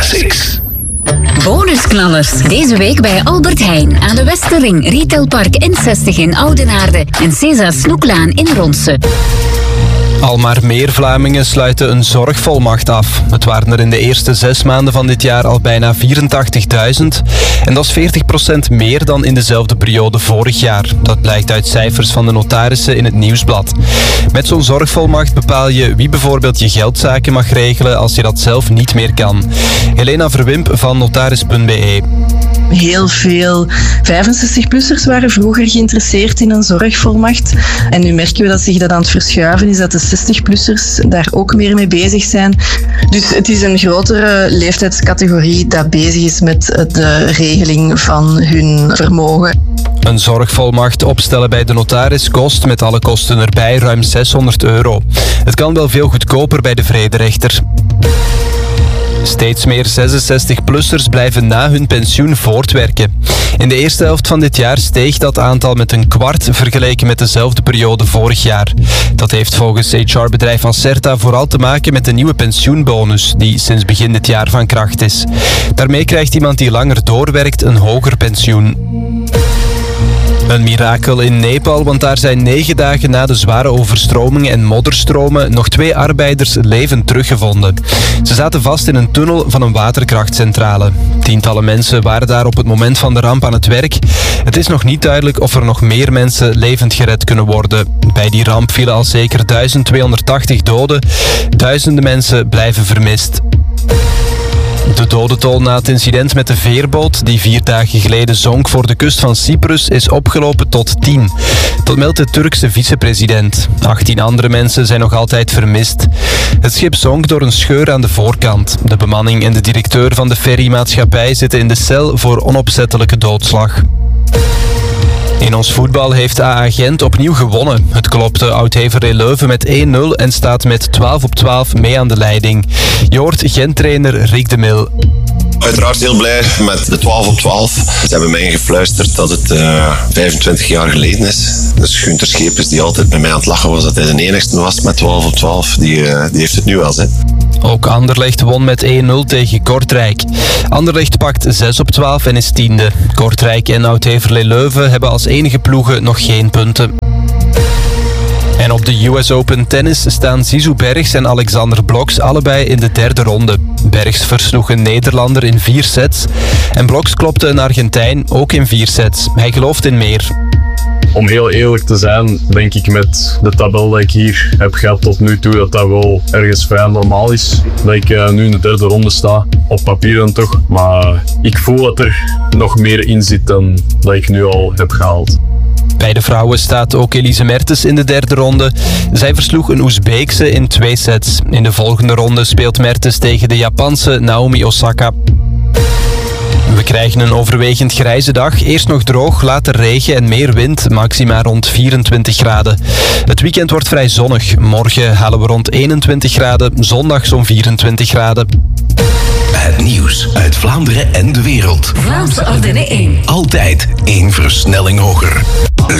Classics. Bonusknallers. Deze week bij Albert Heijn aan de Westerring, Retailpark N60 in Oudenaarde en César Snoeklaan in Ronse. Al maar meer Vlamingen sluiten een zorgvolmacht af. Het waren er in de eerste 6 maanden van dit jaar al bijna 84.000. En dat is 40% meer dan in dezelfde periode vorig jaar. Dat blijkt uit cijfers van de notarissen in het Nieuwsblad. Met zo'n zorgvolmacht bepaal je wie bijvoorbeeld je geldzaken mag regelen als je dat zelf niet meer kan. Helena Verwimp van notaris.be. Heel veel 65-plussers waren vroeger geïnteresseerd in een zorgvolmacht. En nu merken we dat zich dat aan het verschuiven is, dat de 60-plussers daar ook meer mee bezig zijn. Dus het is een grotere leeftijdscategorie dat bezig is met de regeling van hun vermogen. Een zorgvolmacht opstellen bij de notaris kost met alle kosten erbij ruim €600. Het kan wel veel goedkoper bij de vrederechter. Steeds meer 66-plussers blijven na hun pensioen voortwerken. In de eerste helft van dit jaar steeg dat aantal met 1/4 vergeleken met dezelfde periode vorig jaar. Dat heeft volgens HR-bedrijf Acerta vooral te maken met de nieuwe pensioenbonus, die sinds begin dit jaar van kracht is. Daarmee krijgt iemand die langer doorwerkt een hoger pensioen. Een mirakel in Nepal, want daar zijn 9 dagen na de zware overstromingen en modderstromen nog 2 arbeiders levend teruggevonden. Ze zaten vast in een tunnel van een waterkrachtcentrale. Tientallen mensen waren daar op het moment van de ramp aan het werk. Het is nog niet duidelijk of er nog meer mensen levend gered kunnen worden. Bij die ramp vielen al zeker 1280 doden. Duizenden mensen blijven vermist. De dodentol na het incident met de veerboot die 4 dagen geleden zonk voor de kust van Cyprus is opgelopen tot 10. Dat meldt de Turkse vicepresident. 18 andere mensen zijn nog altijd vermist. Het schip zonk door een scheur aan de voorkant. De bemanning en de directeur van de ferrymaatschappij zitten in de cel voor onopzettelijke doodslag. In ons voetbal heeft AA Gent opnieuw gewonnen. Het klopte Oud-Heverlee Leuven met 1-0 en staat met 12-12 mee aan de leiding. Je hoort Gent-trainer Rick de Mil. Uiteraard heel blij met de 12-12. Ze hebben mij gefluisterd dat het 25 jaar geleden is. Dus Gunther Schepens, die altijd bij mij aan het lachen was dat hij de enigste was met 12-12, die heeft het nu wel, hè. Ook Anderlecht won met 1-0 tegen Kortrijk. Anderlecht pakt 6-12 en is 10e. Kortrijk en Oud-Heverlee Leuven hebben als enige ploegen nog geen punten. En op de US Open tennis staan Zizou Bergs en Alexander Bloks allebei in de 3e ronde. Bergs versloeg een Nederlander in 4 sets. En Bloks klopte een Argentijn ook in 4 sets. Hij gelooft in meer. Om heel eerlijk te zijn, denk ik met de tabel die ik hier heb gehad tot nu toe, dat dat wel ergens vrij normaal is. Dat ik nu in de 3e ronde sta, op papier dan toch. Maar ik voel dat er nog meer in zit dan dat ik nu al heb gehaald. Bij de vrouwen staat ook Elise Mertens in de 3e ronde. Zij versloeg een Oezbeekse in 2 sets. In de volgende ronde speelt Mertens tegen de Japanse Naomi Osaka. We krijgen een overwegend grijze dag. Eerst nog droog, later regen en meer wind. Maxima rond 24 graden. Het weekend wordt vrij zonnig. Morgen halen we rond 21 graden. Zondag zo'n 24 graden. Het nieuws uit Vlaanderen en de wereld. Vlaamse Ardennen 1. Altijd 1 versnelling hoger.